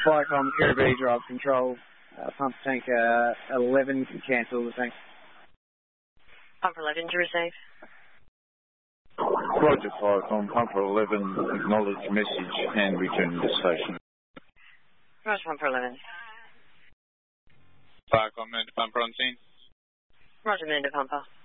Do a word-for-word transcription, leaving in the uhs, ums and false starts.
Flycom, Kiribati Drive Control, uh, pump tank uh, eleven, cancel the tank. Pump eleven to receive. Roger, Flycom, Pump eleven, acknowledge message and return to station. Roger, Pump eleven. Flycom, Moon to Pumper on scene. Roger, Moon to Pumper.